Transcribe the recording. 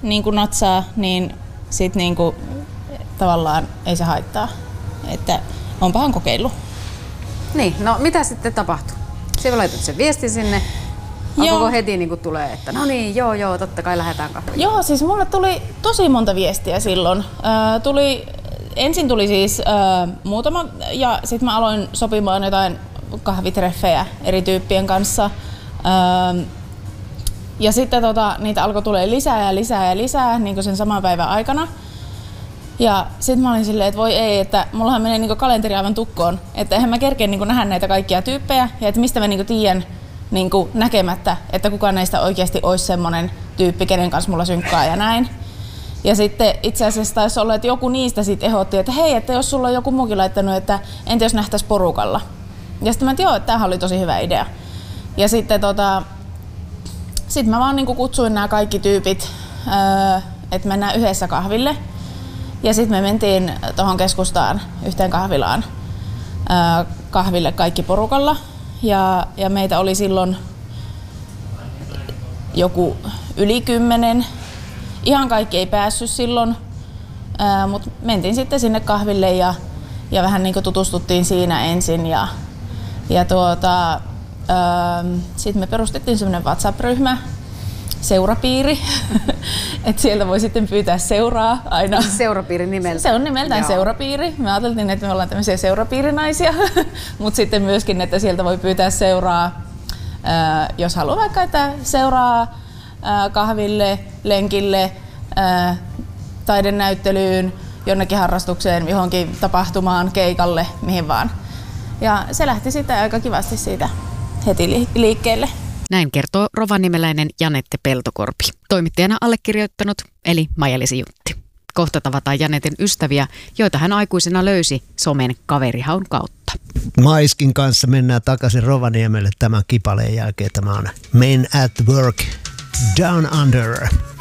niin kuin natsaa, niin sit niin kuin tavallaan ei se haittaa. Että onpahan kokeillut. Niin, no mitä sitten tapahtui? Siellä laitat sen viesti sinne. Alkoiko heti niin kuin tulee, että no niin, joo, totta kai lähdetään kahville? Joo, siis mulle tuli tosi monta viestiä silloin. Ensin tuli siis muutama ja sitten mä aloin sopimaan jotain kahvitreffejä eri tyyppien kanssa. Ja sitten niitä alkoi tulee lisää niin kuin sen saman päivän aikana. Ja sitten mä olin silleen, että voi ei, että mullahan menee niin kuin kalenteri aivan tukkoon. Että eihän mä kerkeä niin kuin nähdä näitä kaikkia tyyppejä ja että mistä mä niin kuin tiedän niin kuin näkemättä, että kukaan näistä oikeasti olisi semmoinen tyyppi, kenen kanssa mulla synkkaa ja näin. Ja sitten itse asiassa taisi olla, että joku niistä sitten ehdotti, että hei, että jos sulla on joku muukin laittanut, että entä jos nähtäisi porukalla. Ja sitten mä että joo, että tämähän oli tosi hyvä idea. Ja sitten sit mä vaan niinku kutsuin nämä kaikki tyypit, että mennään yhdessä kahville. Ja sitten me mentiin tuohon keskustaan yhteen kahvilaan kahville kaikki porukalla. Ja meitä oli silloin joku yli 10. Ihan kaikki ei päässyt silloin, mutta mentiin sitten sinne kahville ja vähän niin kuin tutustuttiin siinä ensin. Sitten me perustettiin semmoinen WhatsApp-ryhmä, seurapiiri, että sieltä voi sitten pyytää seuraa aina. Seurapiiri nimeltä? Se on nimeltään seurapiiri. Me ajateltiin, että me ollaan tämmöisiä seurapiirinaisia, mutta sitten myöskin, että sieltä voi pyytää seuraa, jos haluaa vaikka, että seuraa kahville, lenkille, taidenäyttelyyn, jonnekin harrastukseen, johonkin tapahtumaan, keikalle, mihin vaan. Ja se lähti sitten aika kivasti siitä heti liikkeelle. Näin kertoo rovaniemeläinen Janette Peltokorpi. Toimittajana allekirjoittanut eli Maija-Liisi Juntti. Kohta tavataan Janetten ystäviä, joita hän aikuisena löysi somen kaverihaun kautta. Maiskin kanssa mennään takaisin Rovaniemelle tämän kipaleen jälkeen. Tämä on Men at Work Down Under.